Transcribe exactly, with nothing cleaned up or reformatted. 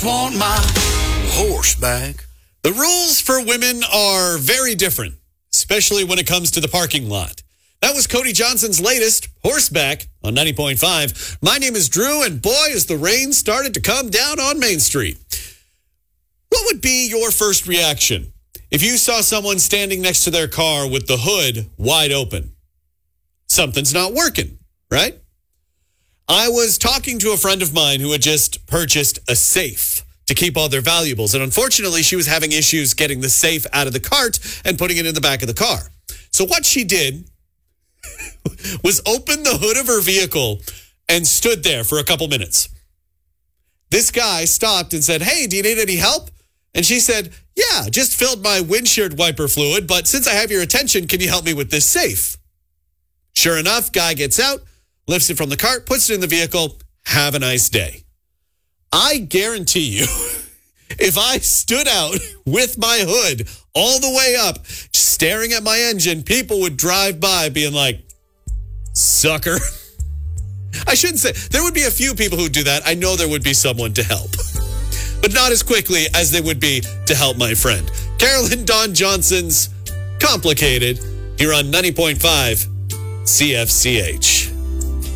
just want my horse back. The rules for women are very different, especially when it comes to the parking lot. That was Cody Johnson's latest, Horseback, on ninety point five. My name is Drew, and boy, as the rain started to come down on Main Street. What would be your first reaction if you saw someone standing next to their car with the hood wide open? Something's not working, right? I was talking to a friend of mine who had just purchased a safe to keep all their valuables. And unfortunately, she was having issues getting the safe out of the cart and putting it in the back of the car. So what she did was open the hood of her vehicle and stood there for a couple minutes. This guy stopped and said, "Hey, do you need any help?" And she said, "Yeah, just filled my windshield wiper fluid, but since I have your attention, can you help me with this safe?" Sure enough, guy gets out, lifts it from the cart, puts it in the vehicle. Have a nice day. I guarantee you, if I stood out with my hood all the way up, staring at my engine, people would drive by being like, "Sucker." I shouldn't say. There would be a few people who do that. I know there would be someone to help. But not as quickly as they would be to help my friend. Carolyn Dawn Johnson's Complicated here on ninety point five C F C H.